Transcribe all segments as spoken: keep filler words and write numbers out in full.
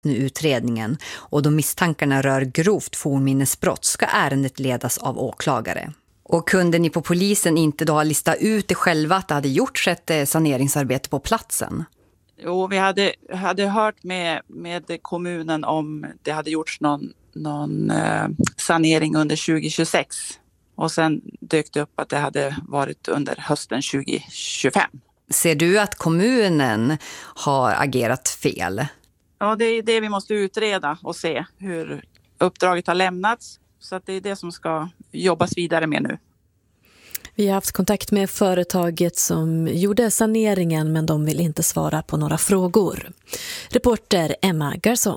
nu utredningen och då misstankarna rör grovt fornminnesbrott ska ärendet ledas av åklagare. Och kunde ni på polisen inte då lista ut det själva att det hade gjorts ett saneringsarbete på platsen? Jo, vi hade, hade hört med, med kommunen om det hade gjorts någon, någon eh, sanering under tjugo tjugosex. Och sen dök det upp att det hade varit under hösten tjugo tjugofem. Ser du att kommunen har agerat fel? Ja, det är det vi måste utreda och se hur uppdraget har lämnats. Så att det är det som ska jobbas vidare med nu. Vi har haft kontakt med företaget som gjorde saneringen, men de vill inte svara på några frågor. Reporter Emma Garson.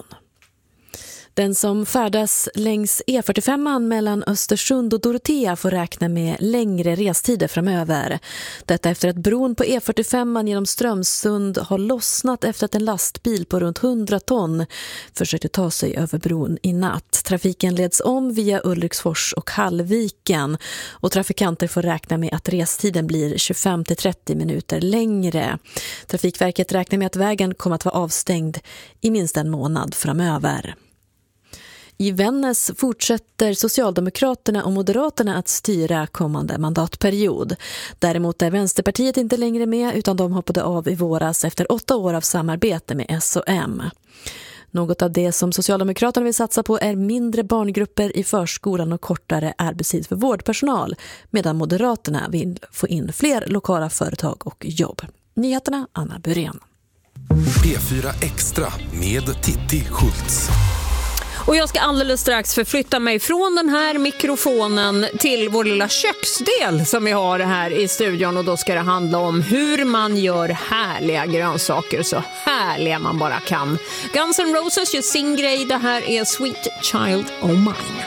Den som färdas längs E fyrtiofem mellan Östersund och Dorotea får räkna med längre restider framöver. Detta efter att bron på E fyrtiofem genom Strömsund har lossnat efter att en lastbil på runt hundra ton försökte ta sig över bron i natt. Trafiken leds om via Ulriksfors och Hallviken och trafikanter får räkna med att restiden blir tjugofem till trettio minuter längre. Trafikverket räknar med att vägen kommer att vara avstängd i minst en månad framöver. I Vännäs fortsätter Socialdemokraterna och Moderaterna att styra kommande mandatperiod. Däremot är Vänsterpartiet inte längre med, utan de hoppade av i våras efter åtta år av samarbete med S och M. Något av det som Socialdemokraterna vill satsa på är mindre barngrupper i förskolan och kortare arbetstid för vårdpersonal, medan Moderaterna vill få in fler lokala företag och jobb. Nyheterna, Anna Burén. P fyra Extra med Titti Schultz. Och jag ska alldeles strax förflytta mig från den här mikrofonen till vår lilla köksdel som vi har här i studion. Och då ska det handla om hur man gör härliga grönsaker, så härliga man bara kan. Guns N' Roses gör sin grej. Det här är Sweet Child O' Mine.